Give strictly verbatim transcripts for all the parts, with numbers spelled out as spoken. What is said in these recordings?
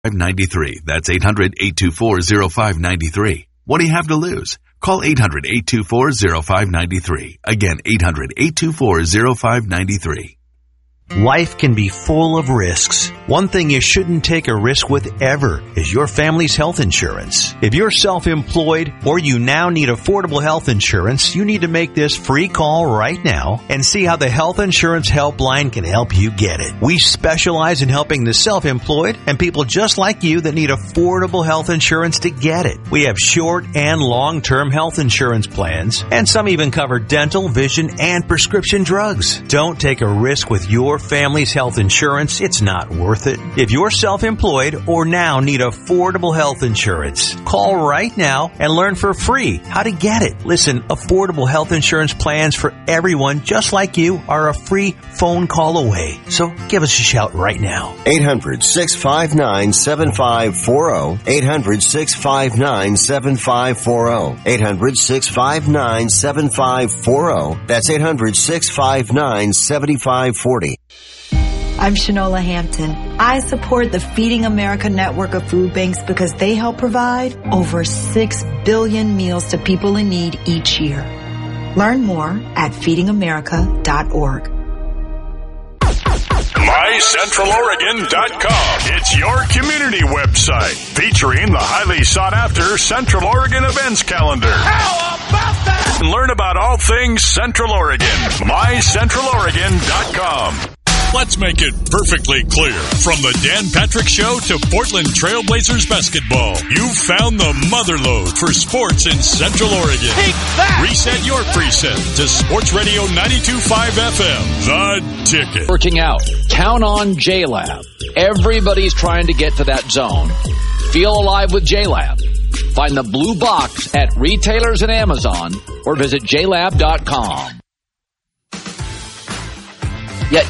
nine three. That's eight hundred, eight two four, oh five nine three. What do you have to lose? Call eight hundred, eight two four, oh five nine three. Again, eight hundred, eight two four, oh five nine three. Life can be full of risks. One thing you shouldn't take a risk with ever is your family's health insurance. If you're self-employed or you now need affordable health insurance, you need to make this free call right now and see how the Health Insurance Helpline can help you get it. We specialize in helping the self-employed and people just like you that need affordable health insurance to get it. We have short and long-term health insurance plans, and some even cover dental, vision, and prescription drugs. Don't take a risk with your family's health insurance. It's not worth it. If you're self-employed or now need affordable health insurance, call right now and learn for free how to get it. Listen, affordable health insurance plans for everyone just like you are a free phone call away. So give us a shout right now. eight hundred, six five nine, seven five four zero. eight hundred, six five nine, seven five four zero. eight hundred, six five nine, seven five four zero. That's eight hundred, six five nine, seven five four zero. I'm Shanola Hampton. I support the Feeding America network of food banks because they help provide over six billion meals to people in need each year. Learn more at feeding america dot org. my central oregon dot com. It's your community website featuring the highly sought-after Central Oregon events calendar. How about that? And learn about all things Central Oregon. my central oregon dot com. Let's make it perfectly clear. From the Dan Patrick Show to Portland Trailblazers basketball, you've found the motherlode for sports in Central Oregon. Take that! Reset your preset to Sports Radio ninety-two point five F M, The Ticket. Working out. Count on J-Lab. Everybody's trying to get to that zone. Feel alive with J-Lab. Find the blue box at retailers and Amazon or visit j lab dot com. Yeah.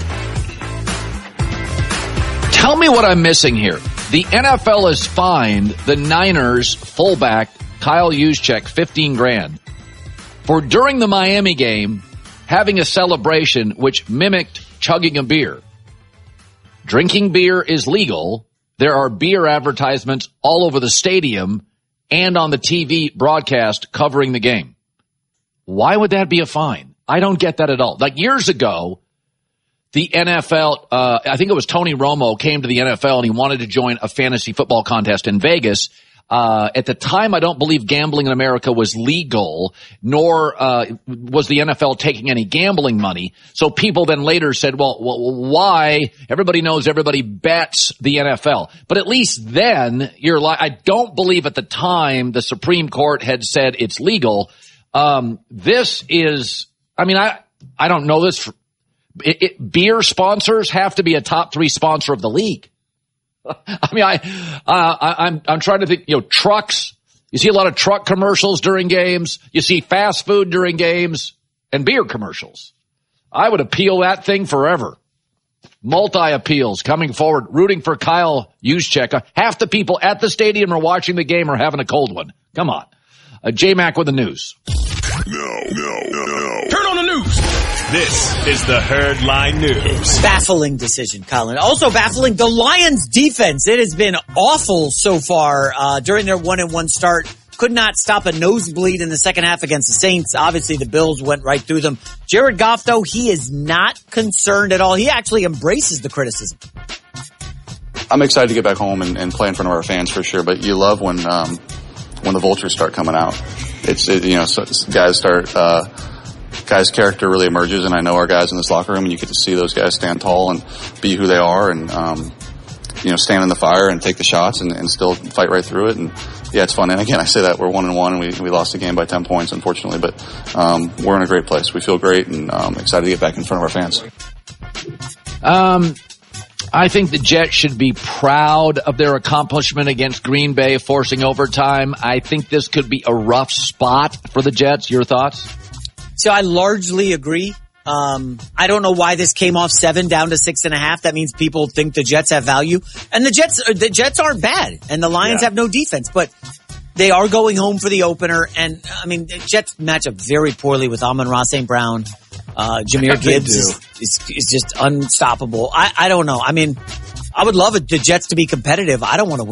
Tell me what I'm missing here. The N F L has fined the Niners fullback Kyle Juszczyk fifteen grand for during the Miami game having a celebration which mimicked chugging a beer. Drinking beer is legal. There are beer advertisements all over the stadium and on the T V broadcast covering the game. Why would that be a fine? I don't get that at all. Like years ago, the N F L, uh, I think it was Tony Romo came to the N F L and he wanted to join a fantasy football contest in Vegas. Uh, at the time, I don't believe gambling in America was legal, nor, uh, was the N F L taking any gambling money. So people then later said, well, well, why? Everybody knows everybody bets the N F L. But at least then you're like, I don't believe at the time the Supreme Court had said it's legal. Um, this is, I mean, I, I don't know this. For, It, it, beer sponsors have to be a top three sponsor of the league. I mean, I, uh, I, I'm, I'm trying to think, you know, trucks. You see a lot of truck commercials during games. You see fast food during games and beer commercials. I would appeal that thing forever. Multi-appeals coming forward, rooting for Kyle Juszczyk. Half the people at the stadium are watching the game or having a cold one. Come on. Uh, J-Mac with the news. No, no, no, no. Turn on the news. This is the Herdline News. Baffling decision, Colin. Also baffling, the Lions defense. It has been awful so far uh, during their one and one start. Could not stop a nosebleed in the second half against the Saints. Obviously, the Bills went right through them. Jared Goff, though, he is not concerned at all. He actually embraces the criticism. I'm excited to get back home and, and play in front of our fans for sure, but you love when um, when the vultures start coming out. It's, it, you know, so guys start... Uh, guys' character really emerges, and I know our guys in this locker room, and you get to see those guys stand tall and be who they are, and um, you know, stand in the fire and take the shots and, and still fight right through it. And yeah, it's fun. And again, I say that we're one and one, and we we lost the game by ten points, unfortunately, but um, we're in a great place. We feel great, and um, excited to get back in front of our fans. Um, I think the Jets should be proud of their accomplishment against Green Bay, forcing overtime. I think this could be a rough spot for the Jets. Your thoughts? So I largely agree. Um, I don't know why this came off seven down to six and a half. That means people think the Jets have value, and the Jets, the Jets aren't bad, and the Lions yeah. have no defense, but they are going home for the opener. And I mean, the Jets match up very poorly with Amon-Ra Saint Brown. Uh, Jahmyr Gibbs is, is, is just unstoppable. I, I don't know. I mean, I would love it, the Jets to be competitive. I don't want to